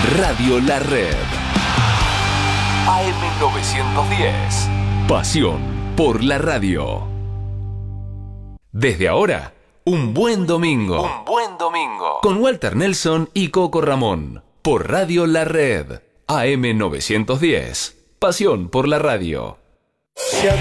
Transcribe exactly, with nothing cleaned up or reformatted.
Radio La Red. A M novecientos diez. Pasión por la radio. Desde ahora, un buen domingo. Un buen domingo. Con Walter Nelson y Coco Ramón. Por Radio La Red. A M novecientos diez. Pasión por la radio. Se ha